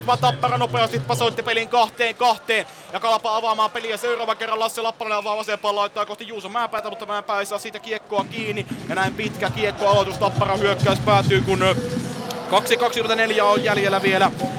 Tappara nopeasti pasoitti pelin 2-2 ja Kalpa avaamaan peliä seuraavan kerran. Lasse Lappalainen avaa vasempaan, laittaa kohti Juuso Mäenpäätä, mutta Mäenpää ei saa siitä kiekkoa kiinni ja näin pitkä kiekkoaloitus. Tapparan hyökkäys päätyy, kun 2.24 on jäljellä vielä